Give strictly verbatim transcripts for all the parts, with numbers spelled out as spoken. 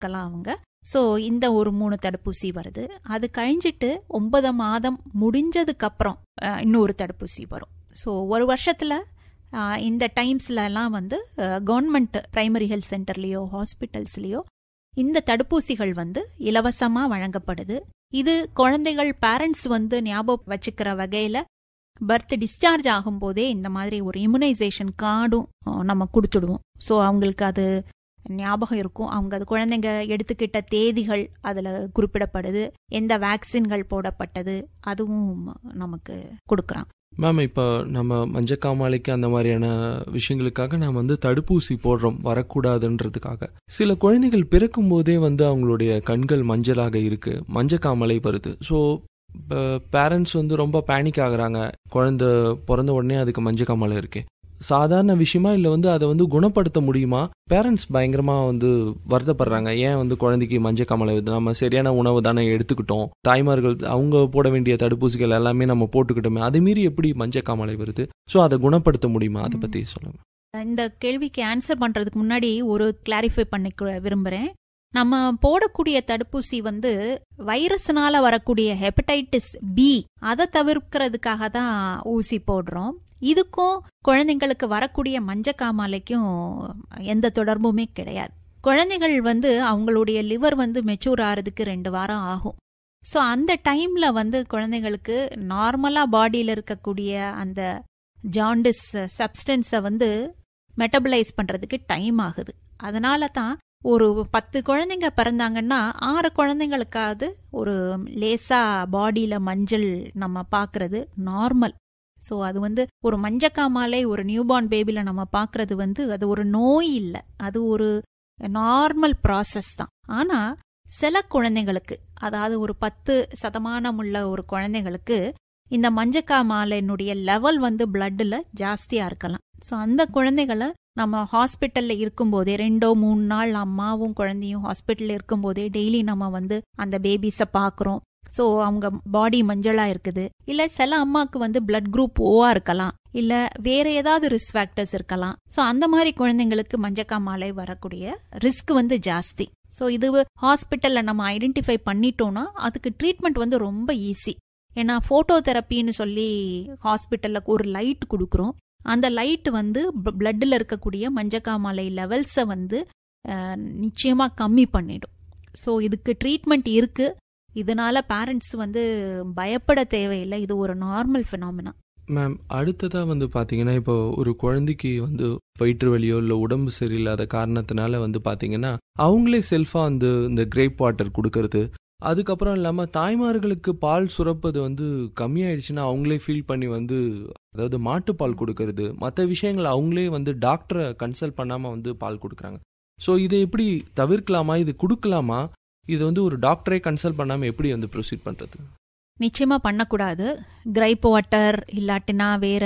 இருக்கலாம் அவங்க. ஸோ இந்த ஒரு மூணு தடுப்பூசி வருது. அது கழிஞ்சிட்டு ஒன்பது மாதம் முடிஞ்சதுக்கு அப்புறம் இன்னொரு தடுப்பூசி வரும். ஸோ ஒரு வருஷத்துல இந்த டைம்ஸ்லாம் வந்து கவர்மெண்ட் பிரைமரி ஹெல்த் சென்டர்லயோ ஹாஸ்பிட்டல்ஸ்லயோ இந்த தடுப்பூசிகள் வந்து இலவசமா வழங்கப்படுது. இது குழந்தைகள் பேரண்ட்ஸ் வந்து ஞாபகம் வச்சுக்கிற வகையில பர்த் டிஸ்சார்ஜ் ஆகும் போதே இந்த மாதிரி ஒரு இம்யூனைசேஷன் கார்டும் நம்ம கொடுத்துடுவோம். ஸோ அவங்களுக்கு அது ஞாபகம் இருக்கும். அவங்க அது குழந்தைங்க எடுத்துக்கிட்ட தேதிகள் அதுல குறிப்பிடப்படுது, எந்த வேக்சின்கள் போடப்பட்டது அதுவும் நமக்கு கொடுக்குறான். மேம், இப்போ நம்ம மஞ்சக்காமாலைக்கு அந்த மாதிரியான விஷயங்களுக்காக நாம் வந்து தடுப்பூசி போடுறோம் வரக்கூடாதுன்றதுக்காக. சில குழந்தைகள் பிறக்கும் போதே வந்து அவங்களுடைய கண்கள் மஞ்சளாக இருக்கு, மஞ்சக்காமலை வருது. ஸோ பேரண்ட்ஸ் வந்து ரொம்ப பேனிக் ஆகுறாங்க, குழந்தை பிறந்த உடனே அதுக்கு மஞ்சக்காமலை இருக்கு, சாதாரண விஷயமா இல்லை வந்து அதை வந்து குணப்படுத்த முடியுமா? பேரண்ட்ஸ் பயங்கரமாக வந்து வருத்தப்படுறாங்க, ஏன் வந்து குழந்தைக்கு மஞ்சக்காமலை வருது, நம்ம சரியான உணவு தானே எடுத்துக்கிட்டோம், தாய்மார்கள் அவங்க போட வேண்டிய தடுப்பூசிகள் எல்லாமே நம்ம போட்டுக்கிட்டோமே, அது மீறி எப்படி மஞ்சக்காமலை வருது? ஸோ அதை குணப்படுத்த முடியுமா? அதை பற்றி சொல்லுங்க. இந்த கேள்விக்கு ஆன்சர் பண்ணுறதுக்கு முன்னாடி ஒரு கிளாரிஃபை பண்ணிக்க விரும்புகிறேன். நம்ம போடக்கூடிய தடுப்பூசி வந்து வைரஸ்னால வரக்கூடிய ஹெப்படைட்டிஸ் பி அதை தவிர்க்கிறதுக்காக தான் ஊசி போடுறோம். இதுக்கும் குழந்தைங்களுக்கு வரக்கூடிய மஞ்சக்காமாலைக்கும் எந்த தொடர்புமே கிடையாது. குழந்தைகள் வந்து அவங்களுடைய லிவர் வந்து மெச்சூர் ஆகிறதுக்கு ரெண்டு வாரம் ஆகும். ஸோ அந்த டைம்ல வந்து குழந்தைங்களுக்கு நார்மலா பாடியில் இருக்கக்கூடிய அந்த ஜாண்டிஸ் சப்ஸ்டன்ஸை வந்து மெட்டபலைஸ் பண்றதுக்கு டைம் ஆகுது. அதனால தான் ஒரு பத்து குழந்தைங்க பிறந்தாங்கன்னா ஆறு குழந்தைங்களுக்காவது ஒரு லேசா பாடியில மஞ்சள் நம்ம பாக்குறது நார்மல். ஸோ அது வந்து ஒரு மஞ்சக்காமாலை ஒரு நியூபார்ன் பேபில நம்ம பாக்குறது வந்து அது ஒரு நோய் இல்லை, அது ஒரு நார்மல் ப்ராசஸ் தான். ஆனா சில குழந்தைங்களுக்கு, அதாவது ஒரு பத்து சதமானம் உள்ள ஒரு குழந்தைங்களுக்கு இந்த மஞ்சக்காமாலையினுடைய லெவல் வந்து பிளட்ல ஜாஸ்தியா இருக்கலாம். ஸோ அந்த குழந்தைகளை நம்ம ஹாஸ்பிட்டல்ல இருக்கும்போதே ரெண்டோ மூணு நாள் அம்மாவும் குழந்தையும் ஹாஸ்பிட்டல்ல இருக்கும்போதே டெய்லி நம்ம வந்து அந்த பேபிஸை பாக்குறோம். ஸோ அவங்க பாடி மஞ்சளா இருக்குது, இல்ல சில அம்மாவுக்கு வந்து பிளட் குரூப் ஓவா இருக்கலாம், இல்ல வேற ஏதாவது ரிஸ்க் ஃபேக்டர்ஸ் இருக்கலாம். ஸோ அந்த மாதிரி குழந்தைங்களுக்கு மஞ்சக்காமாலை வரக்கூடிய ரிஸ்க் வந்து ஜாஸ்தி. ஸோ இது ஹாஸ்பிட்டல்ல நம்ம ஐடென்டிஃபை பண்ணிட்டோம்னா அதுக்கு ட்ரீட்மெண்ட் வந்து ரொம்ப ஈஸி. ஏன்னா போட்டோ தெரப்பின்னு சொல்லி ஹாஸ்பிட்டல்ல ஒரு லைட் கொடுக்குறோம். அந்த லைட் வந்து பிளட்ல இருக்கக்கூடிய மஞ்சக்காமாலை லெவல்ஸை வந்து நிச்சயமா கம்மி பண்ணிடும். ஸோ இதுக்கு ட்ரீட்மெண்ட் இருக்கு. இதனால பேரண்ட்ஸ் வந்து பயப்பட தேவையில்லை, இது ஒரு நார்மல் ஃபினாமினா. மேம், அடுத்ததாக வந்து பார்த்தீங்கன்னா, இப்போ ஒரு குழந்தைக்கு வந்து வயிற்று வலியோ இல்லை உடம்பு சரியில்லாத காரணத்தினால வந்து பார்த்தீங்கன்னா அவங்களே செல்ஃபாக வந்து இந்த கிரேப் வாட்டர் கொடுக்கறது, அதுக்கப்புறம் இல்லாமல் தாய்மார்களுக்கு பால் சுரப்பது வந்து கம்மியாயிடுச்சுன்னா அவங்களே ஃபீல் பண்ணி வந்து அதாவது மாட்டுப்பால் கொடுக்கறது, மற்ற விஷயங்கள் அவங்களே வந்து டாக்டரை கன்சல்ட் பண்ணாமல் வந்து பால் கொடுக்குறாங்க. ஸோ இதை எப்படி தவிர்க்கலாமா, இது கொடுக்கலாமா, இது வந்து ஒரு டாக்டரை கன்சல்ட் பண்ணாமல் எப்படி வந்து ப்ரொசீட் பண்ணுறது? நிச்சயமா பண்ணக்கூடாது. கிரைப் வாட்டர் இல்லாட்டினா வேற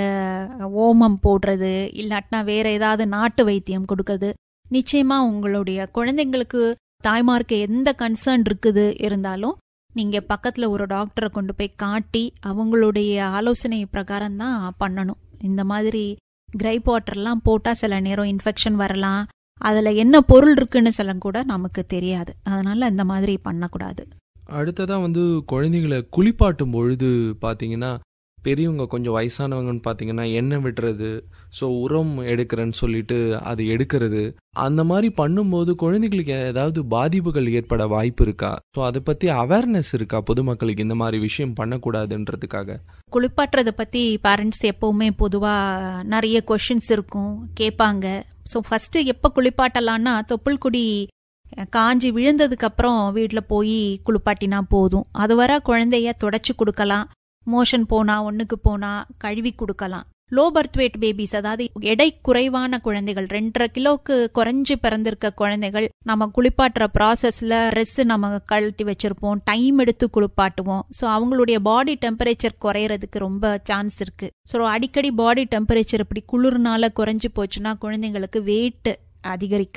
ஓமம் போடுறது, இல்லாட்டினா வேற ஏதாவது நாட்டு வைத்தியம் கொடுக்கறது நிச்சயமா உங்களுடைய குழந்தைங்களுக்கு தாய்மார்க்கு எந்த கன்சர்ன் இருக்குது இருந்தாலும் நீங்க பக்கத்துல ஒரு டாக்டரை கொண்டு போய் காட்டி அவங்களுடைய ஆலோசனை பிரகாரம் தான் பண்ணணும். இந்த மாதிரி கிரைப் வாட்டர்லாம் போட்டா சில நேரம் இன்ஃபெக்ஷன் வரலாம், அதுல என்ன பொருள் இருக்குன்னு சொல்ல கூட நமக்கு தெரியாது. அதனால இந்த மாதிரி பண்ணக்கூடாது. அடுத்ததான் வந்து குழந்தைங்களை குளிப்பாட்டும் பொழுது பார்த்தீங்கன்னா பெரியவங்க கொஞ்சம் வயசானவங்கன்னு பார்த்தீங்கன்னா எண்ணெய் விடுறது, ஸோ உரம் எடுக்கிறேன்னு சொல்லிட்டு அது எடுக்கிறது, அந்த மாதிரி பண்ணும்போது குழந்தைகளுக்கு ஏதாவது பாதிப்புகள் ஏற்பட வாய்ப்பு இருக்கா? ஸோ அதை பற்றி அவேர்னஸ் இருக்கா பொதுமக்களுக்கு, இந்த மாதிரி விஷயம் பண்ணக்கூடாதுன்றதுக்காக? குளிப்பாட்டுறதை பற்றி பேரண்ட்ஸ் எப்பவுமே பொதுவாக நிறைய கொஷின்ஸ் இருக்கும், கேட்பாங்க. ஸோ ஃபர்ஸ்ட் எப்போ குளிப்பாட்டலான்னா தொப்புள் கொடி காஞ்சி விழுந்ததுக்கு அப்புறம் வீட்டில் போய் குளிப்பாட்டினா போதும். அதுவரை குழந்தைய தொடச்சி கொடுக்கலாம், மோஷன் போனா ஒண்ணுக்கு போனா கழுவி கொடுக்கலாம். லோ பர்த் வெயிட் பேபிஸ், அதாவது எடை குறைவான குழந்தைகள், ரெண்டரை கிலோக்கு குறைஞ்சு பிறந்திருக்க குழந்தைகள் நம்ம குளிப்பாட்டுற ப்ராசஸ்ல ட்ரெஸ் நம்ம கழட்டி வச்சிருப்போம், டைம் எடுத்து குளிப்பாட்டுவோம். ஸோ அவங்களுடைய பாடி டெம்பரேச்சர் குறையறதுக்கு ரொம்ப சான்ஸ் இருக்கு. ஸோ அடிக்கடி பாடி டெம்பரேச்சர் இப்படி குளிர்னால குறைஞ்சு போச்சுன்னா குழந்தைங்களுக்கு வெயிட் அதிகரிக்காது.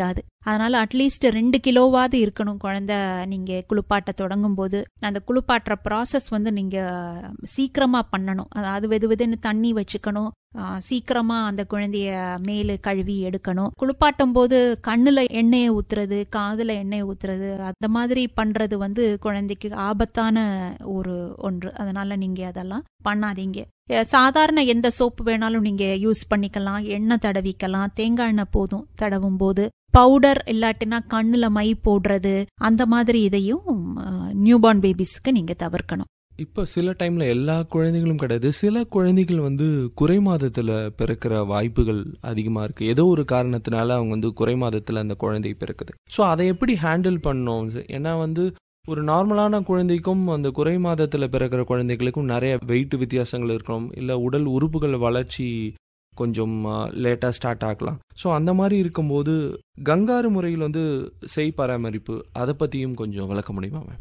அதனால அட்லீஸ்ட் ரெண்டு கிலோவாவது இருக்கணும் குழந்தை நீங்க குளிப்பாட்ட தொடங்கும் போது. அந்த குளிப்பாட்டுற ப்ராசஸ் வந்து நீங்க சீக்கிரமா பண்ணணும். அதாவது வெது வெதுன்னு தண்ணி வச்சுக்கணும், சீக்கிரமா அந்த குழந்தைய மேலு கழுவி எடுக்கணும். குளிப்பாட்டும் போது கண்ணுல எண்ணெயை ஊத்துறது, காதுல எண்ணெயை ஊத்துறது, அந்த மாதிரி பண்றது வந்து குழந்தைக்கு ஆபத்தான ஒரு ஒன்று. அதனால நீங்க அதெல்லாம் பண்ணாதீங்க. சாதாரண எந்த சோப்பு வேணாலும் நீங்க யூஸ் பண்ணிக்கலாம், எண்ணெய் தடவிக்கலாம், தேங்காய் எண்ணெய் போதும் தடவும் போது. பவுடர் இல்லாட்டினா கண்ணுல மை போடுறது, அந்த மாதிரி இதையும் நியூபார்ன் பேபிஸ்க்கு நீங்க தவிர்க்கணும். இப்போ சில டைம்ல எல்லா குழந்தைகளும் கிடையாது, சில குழந்தைகள் வந்து குறை மாதத்துல பிறக்கிற வாய்ப்புகள் அதிகமா இருக்கு. ஏதோ ஒரு காரணத்தினால அவங்க வந்து குறை மாதத்துல அந்த குழந்தை பிறக்குது. ஸோ அதை எப்படி ஹேண்டில் பண்ணோம்? ஏன்னா வந்து ஒரு நார்மலான குழந்தைக்கும் அந்த குறை மாதத்துல பிறக்கிற குழந்தைகளுக்கும் நிறைய வெயிட் வித்தியாசங்கள் இருக்கணும், இல்லை உடல் உறுப்புகள் வளர்ச்சி கொஞ்சம் லேட்டாக ஸ்டார்ட் ஆகலாம். ஸோ அந்த மாதிரி இருக்கும்போது கங்காரு முறையில் வந்து செய் பராமரிப்பு அதை பற்றியும் கொஞ்சம் விளக்க முடியுமா மேம்?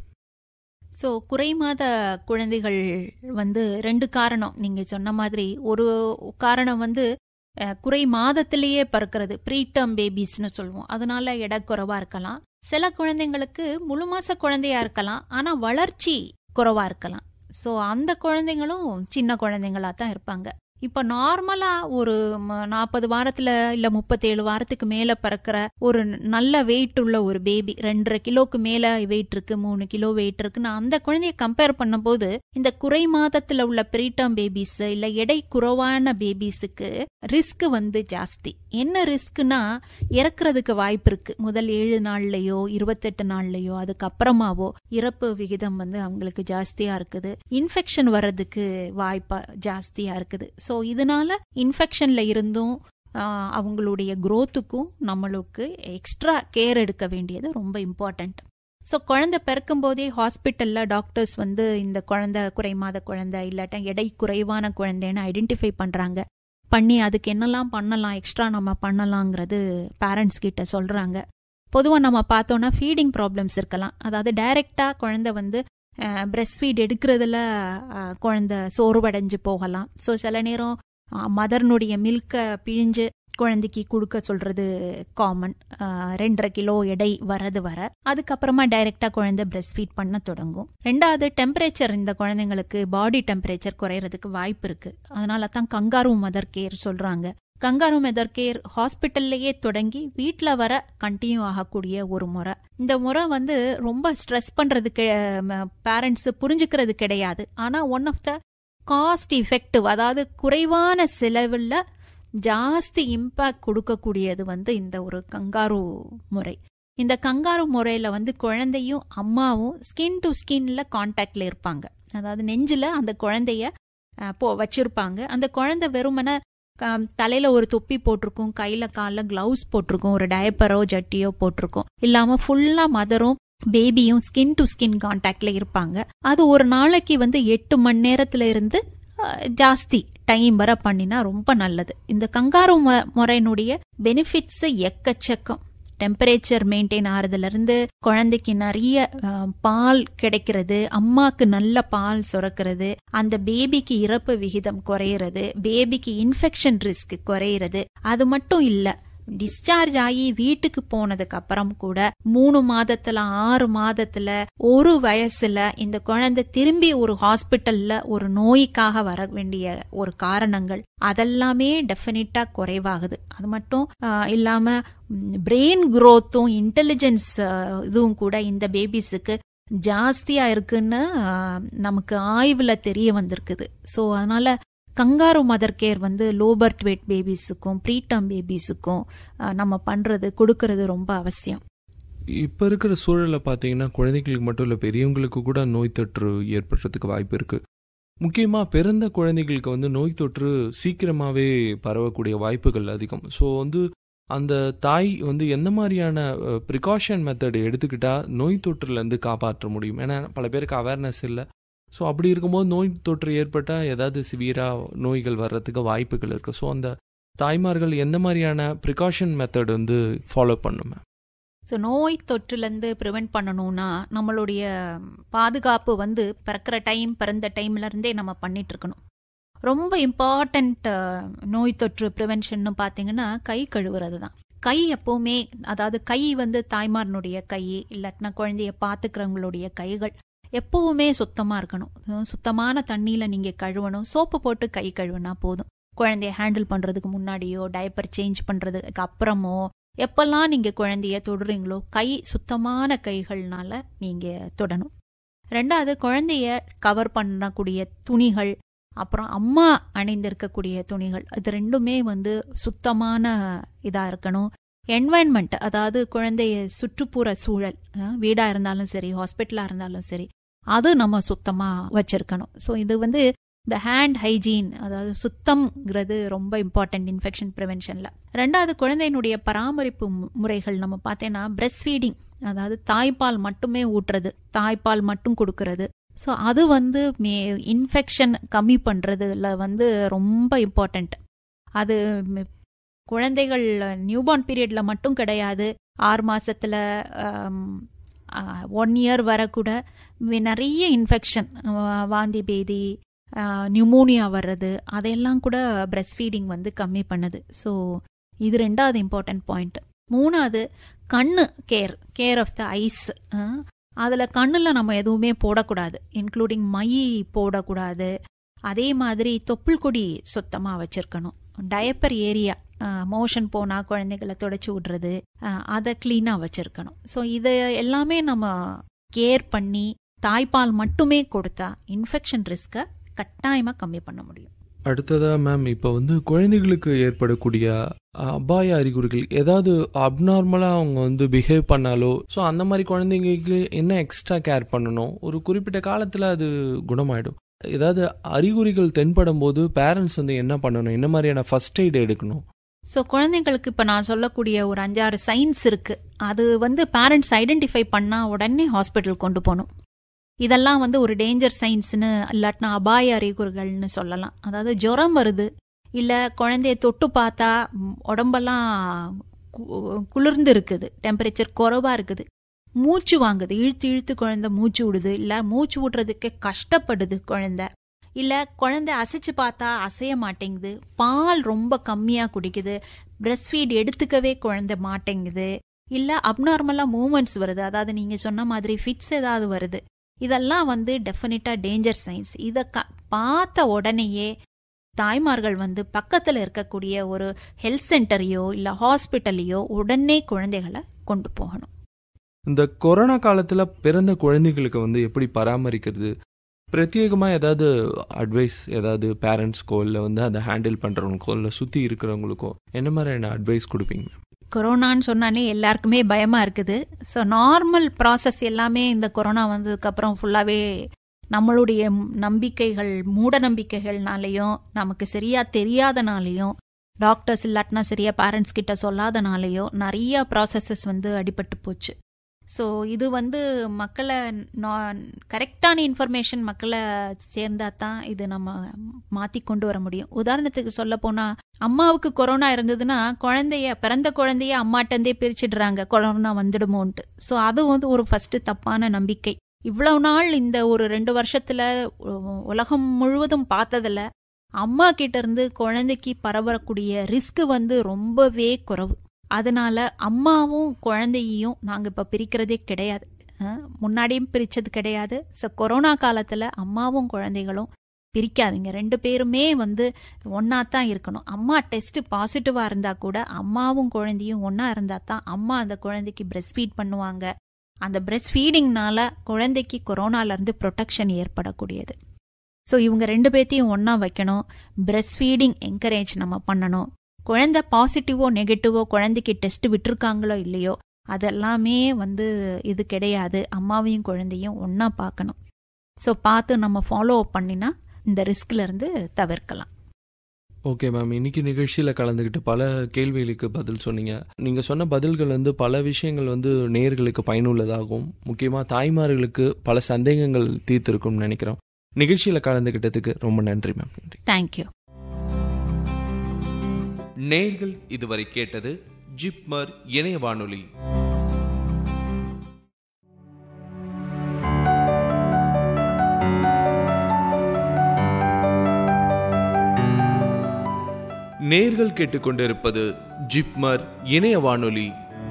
ஸோ குறை மாத குழந்தைகள் வந்து ரெண்டு காரணம் நீங்க சொன்ன மாதிரி. ஒரு காரணம் வந்து குறை மாதத்திலேயே பிறக்கிறது, ப்ரீடம் பேபிஸ்னு சொல்லுவோம். அதனால எடை குறைவா இருக்கலாம். சில குழந்தைங்களுக்கு முழு மாச குழந்தையா இருக்கலாம், ஆனா வளர்ச்சி குறைவா இருக்கலாம். ஸோ அந்த குழந்தைங்களும் சின்ன குழந்தைங்களா தான் இருப்பாங்க. இப்ப நார்மலா ஒரு நாற்பது வாரத்துல இல்ல முப்பத்தேழு வாரத்துக்கு மேல பிறக்கிற ஒரு நல்ல வெயிட் உள்ள ஒரு பேபி, ரெண்டரை கிலோக்கு மேல வெயிட் இருக்கு, மூணு கிலோ வெயிட் இருக்குன்னு அந்த குழந்தைய கம்பேர் பண்ணும் போது இந்த குறை மாதத்துல உள்ள ப்ரீடம் பேபிஸ் இல்ல எடை குறைவான பேபிஸுக்கு ரிஸ்க் வந்து ஜாஸ்தி. என்ன ரிஸ்க்னா இறக்குறதுக்கு வாய்ப்பு இருக்கு. முதல் ஏழு நாள்லயோ இருபத்தெட்டு நாள்லயோ அதுக்கப்புறமாவோ இறப்பு விகிதம் வந்து அவங்களுக்கு ஜாஸ்தியா இருக்குது. இன்ஃபெக்ஷன் வர்றதுக்கு வாய்ப்பா ஜாஸ்தியா இருக்குது. ஸோ இதனால இன்ஃபெக்ஷன்ல இருந்தும் அவங்களுடைய குரோத்துக்கும் நம்மளுக்கு எக்ஸ்ட்ரா கேர் எடுக்க வேண்டியது ரொம்ப இம்பார்ட்டன்ட். ஸோ குழந்தை பிறக்கும் போதே ஹாஸ்பிட்டல்ல டாக்டர்ஸ் வந்து இந்த குழந்தை குறைமாத குழந்தை இல்லாட்டா எடை குறைவான குழந்தைன்னு ஐடென்டிஃபை பண்றாங்க. பண்ணி அதுக்கு என்னெல்லாம் பண்ணலாம், எக்ஸ்ட்ரா நம்ம பண்ணலாங்கிறது பேரண்ட்ஸ் கிட்ட சொல்றாங்க. பொதுவாக நம்ம பார்த்தோம்னா ஃபீடிங் ப்ராப்ளம்ஸ் இருக்கலாம். அதாவது டைரக்டா குழந்தை வந்து பிரெஸ்ட் ஃபீட் எடுக்கிறதுல குழந்தை சோர்வடைஞ்சு போகலாம். ஸோ சில நேரம் மதர்னுடைய மில்கை பிழிஞ்சு குழந்தைக்கு கொடுக்க சொல்றது காமன். ரெண்டரை கிலோ எடை வரது வர அதுக்கப்புறமா டைரக்டா குழந்தை பிரெஸ்ட் ஃபீட் பண்ண தொடங்கும். ரெண்டாவது டெம்பரேச்சர், இந்த குழந்தைங்களுக்கு பாடி டெம்பரேச்சர் குறையறதுக்கு வாய்ப்பு இருக்கு. அதனால தான் கங்காரு மதர் கேர் சொல்றாங்க. கங்காரு மதர் கேர் ஹாஸ்பிட்டல்லையே தொடங்கி வீட்டுல வர கண்டினியூ ஆகக்கூடிய ஒரு முறை. இந்த முறை வந்து ரொம்ப ஸ்ட்ரெஸ் பண்றதுக்கு பேரண்ட்ஸ் புரிஞ்சுக்கிறது கிடையாது. ஆனா one of the cost effective, அதாவது குறைவான செலவுல ஜாஸ்தி இம்பாக்ட் கொடுக்கக்கூடியது வந்து இந்த ஒரு கங்காரு முறை. இந்த கங்காரு முறையில வந்து குழந்தையும் அம்மாவும் ஸ்கின் டு ஸ்கின்ல கான்டாக்ட்ல இருப்பாங்க. அதாவது நெஞ்சில அந்த குழந்தைய போ வச்சிருப்பாங்க. அந்த குழந்தை வெறுமன தலையில ஒரு தொப்பி போட்டிருக்கும், கையில கால கிளவுஸ் போட்டிருக்கும், ஒரு டயப்பரோ ஜட்டியோ போட்டிருக்கும். இல்லாம ஃபுல்லா மதரும் பேபியும் ஸ்கின் டு ஸ்கின் கான்டாக்ட்ல இருப்பாங்க. அது ஒரு நாளைக்கு வந்து எட்டு மணி நேரத்துல இருந்து ஜாஸ்தி டைம் வர பண்ணினா ரொம்ப நல்லது. இந்த கங்காரு முறையினுடைய பெனிஃபிட்ஸ் எக்கச்சக்கம். டெம்பரேச்சர் மெயின்டைன் ஆறதுல இருந்து குழந்தைக்கு நிறைய பால் கிடைக்கிறது, அம்மாக்கு நல்ல பால் சுரக்கிறது, அந்த பேபிக்கு இறப்பு விகிதம் குறையிறது, பேபிக்கு இன்ஃபெக்ஷன் ரிஸ்க் குறையிறது. அது மட்டும் இல்ல, டிஸ்சார்ஜ் ஆகி வீட்டுக்கு போனதுக்கு அப்புறம் கூட மூணு மாதத்துல ஆறு மாதத்துல ஒரு வயசுல இந்த குழந்தை திரும்பி ஒரு ஹாஸ்பிட்டல்ல ஒரு நோய்க்காக வர வேண்டிய ஒரு காரணங்கள் அதெல்லாமே டெஃபினட்டா குறைவாகுது. அது மட்டும் இல்லாம பிரெயின் குரோத்தும் இன்டெலிஜென்ஸ் இதுவும் கூட இந்த பேபிஸுக்கு ஜாஸ்தியா இருக்குன்னு நமக்கு ஆய்வுல தெரிய வந்திருக்குது. ஸோ அதனால கங்காரு மதர் கேர் வந்து லோ பர்த் வெயிட் பேபிஸுக்கும் ப்ரீடம் பேபிஸுக்கும் நம்ம பண்றது கொடுக்கறது ரொம்ப அவசியம். இப்போ இருக்கிற சூழலில் பார்த்தீங்கன்னா குழந்தைகளுக்கு மட்டும் இல்லை, பெரியவங்களுக்கு கூட நோய் தொற்று ஏற்படுறதுக்கு வாய்ப்பு இருக்கு. முக்கியமாக பிறந்த குழந்தைகளுக்கு வந்து நோய் தொற்று சீக்கிரமாகவே பரவக்கூடிய வாய்ப்புகள் அதிகம். ஸோ வந்து அந்த தாய் வந்து எந்த மாதிரியான ப்ரிகாஷன் மெத்தட் எடுத்துக்கிட்டா நோய் தொற்றுலேருந்து காப்பாற்ற முடியும்? ஏன்னா பல பேருக்கு அவேர்னஸ் இல்லை. ஸோ அப்படி இருக்கும்போது நோய் தொற்று ஏற்பட்டால் ஏதாவது சிவியராக நோய்கள் வர்றதுக்கு வாய்ப்புகள் இருக்குது. ஸோ அந்த தாய்மார்கள் எந்த மாதிரியான ப்ரிகாஷன் மெத்தட் வந்து ஃபாலோ பண்ணுமே? ஸோ நோய் தொற்றுலேருந்து ப்ரிவெண்ட் பண்ணணும்னா நம்மளுடைய பாதுகாப்பு வந்து பிறக்கிற டைம் பிறந்த டைம்ல இருந்தே நம்ம பண்ணிட்டு இருக்கணும். ரொம்ப இம்பார்ட்டன்ட் நோய் தொற்று ப்ரிவென்ஷன் பார்த்தீங்கன்னா கை கழுவுறது தான். கை எப்பவுமே, அதாவது கை வந்து தாய்மாரனுடைய கை இல்லாட்டினா குழந்தைய பாத்துக்கிறவங்களுடைய கைகள் எப்பவுமே சுத்தமா இருக்கணும். சுத்தமான தண்ணியில நீங்க கழுவணும். சோப்பு போட்டு கை கழுவுனா போதும். குழந்தைய ஹேண்டில் பண்றதுக்கு முன்னாடியோ டைப்பர் சேஞ்ச் பண்றதுக்கு அப்புறமோ எப்பெல்லாம் நீங்க குழந்தைய தொடுறீங்களோ கை சுத்தமான கைகள்னால நீங்க தொடணும். ரெண்டாவது, குழந்தைய கவர் பண்ணக்கூடிய துணிகள், அப்புறம் அம்மா அணிந்திருக்கக்கூடிய துணிகள், இது ரெண்டுமே வந்து சுத்தமான இதா இருக்கணும். என்வாயன்மெண்ட், அதாவது குழந்தைய சுற்றுப்புற சூழல், வீடா இருந்தாலும் சரி ஹாஸ்பிட்டலா இருந்தாலும் சரி, அது நம்ம சுத்தமா வச்சிருக்கணும். ஸோ இது வந்து இந்த ஹேண்ட் ஹைஜீன், அதாவது சுத்தம்ங்கிறது ரொம்ப இம்பார்ட்டன்ட் இன்ஃபெக்ஷன் ப்ரிவென்ஷன்ல. ரெண்டாவது, குழந்தையினுடைய பராமரிப்பு முறைகள் நம்ம பார்த்தேன்னா பிரெஸ்ட் ஃபீடிங், அதாவது தாய்ப்பால் மட்டுமே ஊட்டுறது, தாய்ப்பால் மட்டும் கொடுக்கறது. ஸோ அது வந்து மே இன்ஃபெக்ஷன் கம்மி பண்றதுல வந்து ரொம்ப இம்பார்ட்டன்ட். அது குழந்தைகள் நியூபார்ன் பீரியட்ல மட்டும் கிடையாது, ஆறு மாசத்துல ஒன் இயர் வர கூட நிறைய இன்ஃபெக்ஷன், வாந்தி பேதி, நியூமோனியா வர்றது, அதையெல்லாம் கூட பிரெஸ்ட் ஃபீடிங் வந்து கம்மி பண்ணுது. ஸோ இது ரெண்டாவது இம்பார்ட்டன்ட் பாயிண்ட். மூணாவது, கண்ணு care, care of the ice. அதில் கண்ணில் நம்ம எதுவுமே போடக்கூடாது, இன்க்ளூடிங் மை போடக்கூடாது. அதே மாதிரி தொப்புள் கொடி சுத்தமாக வச்சிருக்கணும். டயப்பர் ஏரியா, மோஷன் போனா குழந்தைகளை தொடச்சி விடுறது, அதை கிளீனா வச்சிருக்கணும். ஸோ இதை எல்லாமே நம்ம கேர் பண்ணி தாய்ப்பால் மட்டுமே கொடுத்தா இன்ஃபெக்ஷன் ரிஸ்கை கட்டாயமா கம்மி பண்ண முடியும். அடுத்ததா மேம், இப்போ வந்து குழந்தைகளுக்கு ஏற்படக்கூடிய அபாய அறிகுறிகள், ஏதாவது அப்நார்மலா அவங்க வந்து பிஹேவ் பண்ணாலோ, ஸோ அந்த மாதிரி குழந்தைங்களுக்கு என்ன எக்ஸ்ட்ரா கேர் பண்ணணும்? ஒரு குறிப்பிட்ட காலத்துல அது குணமாயிடும். ஏதாவது அறிகுறிகள் தென்படும் போது பேரண்ட்ஸ் வந்து என்ன பண்ணணும்? என்ன மாதிரியான ஃபர்ஸ்ட் எய்ட் எடுக்கணும்? ஸோ குழந்தைங்களுக்கு இப்போ நான் சொல்லக்கூடிய ஒரு அஞ்சாறு சைன்ஸ் இருக்கு. அது வந்து பேரண்ட்ஸ் ஐடென்டிஃபை பண்ணா உடனே ஹாஸ்பிட்டல் கொண்டு போகணும். இதெல்லாம் வந்து ஒரு டேஞ்சர் சைன்ஸ்னு இல்லாட்டினா அபாய அறிகுறிகள்னு சொல்லலாம். அதாவது ஜுரம் வருது, இல்லை குழந்தைய தொட்டு பார்த்தா உடம்பெல்லாம் குளிர்ந்து இருக்குது, டெம்பரேச்சர் குறைவா இருக்குது, மூச்சு வாங்குது, இழுத்து இழுத்து குழந்தை மூச்சு விடுது, இல்லை மூச்சு விடுறதுக்கு கஷ்டப்படுது குழந்தை, இல்லை குழந்தை அசைச்சு பார்த்தா அசைய மாட்டேங்குது, பால் ரொம்ப கம்மியாக குடிக்குது, பிரெஸ்ட் ஃபீட் எடுத்துக்கவே குழந்தை மாட்டேங்குது, இல்லை அப்நார்மலாக மூமெண்ட்ஸ் வருது, அதாவது நீங்கள் சொன்ன மாதிரி ஃபிட்ஸ் ஏதாவது வருது, இதெல்லாம் வந்து டெஃபினட்டா டேஞ்சர் சைன்ஸ். இதை பார்த்த உடனேயே தாய்மார்கள் வந்து பக்கத்தில் இருக்கக்கூடிய ஒரு ஹெல்த் சென்டரையோ இல்லை ஹாஸ்பிட்டலையோ உடனே குழந்தைகளை கொண்டு போகணும். இந்த கொரோனா காலத்துல பிறந்த குழந்தைகளுக்கு வந்து எப்படி பராமரிக்கிறது? பிரத்யேகமா ஏதாவது அட்வைஸ், ஏதாவது பேரண்ட்ஸ்க்கோ இல்லை வந்து அதை ஹேண்டில் பண்றவங்களுக்கோ இல்லை சுத்தி இருக்கிறவங்களுக்கோ என்ன மாதிரியான அட்வைஸ் கொடுப்பீங்க? கொரோனான்னு சொன்னாலே எல்லாருக்குமே பயமா இருக்குது. ஸோ நார்மல் ப்ராசஸ் எல்லாமே இந்த கொரோனா வந்ததுக்கு அப்புறம் ஃபுல்லாவே நம்மளுடைய நம்பிக்கைகள், மூட நம்பிக்கைகள்னாலையும், நமக்கு சரியா தெரியாதனாலையும், டாக்டர்ஸ் இல்லாட்டினா சரியா பேரண்ட்ஸ் கிட்ட சொல்லாதனாலையோ நிறைய ப்ராசஸஸ் வந்து அடிபட்டு போச்சு. ஸோ இது வந்து மக்களை கரெக்டான இன்ஃபர்மேஷன் மக்களை சேர்ந்தா தான் இது நம்ம மாற்றி கொண்டு வர முடியும். உதாரணத்துக்கு சொல்ல போனால், அம்மாவுக்கு கொரோனா இருந்ததுன்னா குழந்தைய பிறந்த குழந்தைய அம்மாட்டந்தே பிரிச்சிடுறாங்க, கொரோனா வந்துடுமோன்ட்டு. ஸோ அது வந்து ஒரு ஃபர்ஸ்ட் தப்பான நம்பிக்கை. இவ்வளவு நாள் இந்த ஒரு ரெண்டு வருஷத்துல உலகம் முழுவதும் பார்த்ததுல அம்மா கிட்ட இருந்து குழந்தைக்கு பரவக்கூடிய ரிஸ்க் வந்து ரொம்பவே குறைவு. அதனால அம்மாவும் குழந்தையையும் நாங்கள் இப்போ பிரிக்கிறதே கிடையாது, முன்னாடியும் பிரிச்சது கிடையாது. ஸோ கொரோனா காலத்தில் அம்மாவும் குழந்தைகளும் பிரிக்காதீங்க, ரெண்டு பேருமே வந்து ஒன்னா தான் இருக்கணும். அம்மா டெஸ்ட் பாசிட்டிவா இருந்தா கூட அம்மாவும் குழந்தையும் ஒன்னா இருந்தா தான் அம்மா அந்த குழந்தைக்கு பிரெஸ்ட் ஃபீட் பண்ணுவாங்க. அந்த பிரெஸ்ட் ஃபீடிங்னால குழந்தைக்கு கொரோனால இருந்து ப்ரொடெக்ஷன் ஏற்படக்கூடியது. ஸோ இவங்க ரெண்டு பேர்த்தையும் ஒன்னா வைக்கணும். பிரெஸ்ட் ஃபீடிங் என்கரேஜ் நம்ம பண்ணணும். குழந்தை பாசிட்டிவோ நெகட்டிவோ குழந்தைக்கு டெஸ்ட் விட்டுருக்காங்களோ இல்லையோ அதெல்லாமே வந்து இது கிடையாது. அம்மாவையும் குழந்தையும் ஒன்னா பார்க்கணும். ஸோ பார்த்து நம்ம ஃபாலோ அப் பண்ணினா இந்த ரிஸ்க்ல இருந்து தவிர்க்கலாம். ஓகே மேம், இன்னைக்கு நிகழ்ச்சியில் கலந்துக்கிட்டு பல கேள்விகளுக்கு பதில் சொன்னீங்க. நீங்கள் சொன்ன பதில்கள் வந்து பல விஷயங்கள் வந்து நேயர்களுக்கு பயனுள்ளதாகவும் முக்கியமாக தாய்மார்களுக்கு பல சந்தேகங்கள் தீர்த்திருக்கும்னு நினைக்கிறோம். நிகழ்ச்சியில் கலந்துக்கிட்டதுக்கு ரொம்ப நன்றி மேம். நன்றி. தேங்க்யூ. நேயர்கள் இதுவரை கேட்டது ஜிப்மர் இணைய வானொலி. நேர்கள் கேட்டுக்கொண்டிருப்பது ஜிப்மர் இணைய வானொலி.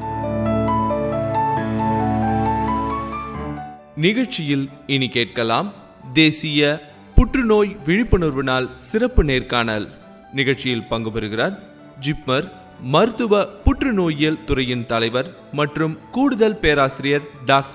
நிகழ்ச்சியில் இனி கேட்கலாம் தேசிய புற்றுநோய் விழிப்புணர்வு நாள் சிறப்பு நேர்காணல். நிகழ்ச்சியில் பங்கு பெறுகிறார் ஜிப்மர் மருத்துவ புற்றுநோயியல் துறையின் தலைவர் மற்றும் கூடுதல் பேராசிரியர் டாக்டர்